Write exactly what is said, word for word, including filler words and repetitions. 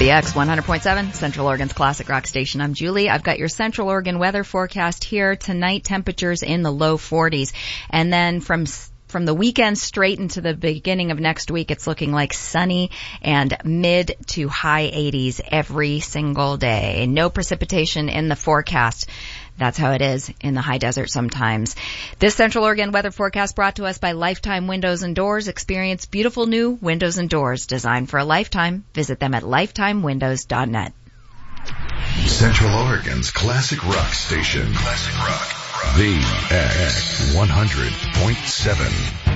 The X one hundred point seven, Central Oregon's classic rock station. I'm Julie. I've got your Central Oregon weather forecast here. Tonight, temperatures in the low forties. And then from from the weekend straight into the beginning of next week, it's looking like sunny and mid to high eighties every single day. No precipitation in the forecast. That's how it is in the high desert sometimes. This Central Oregon weather forecast brought to us by Lifetime Windows and Doors. Experience beautiful new windows and doors designed for a lifetime. Visit them at lifetime windows dot net. Central Oregon's classic rock station. Classic rock. rock. The X one hundred point seven.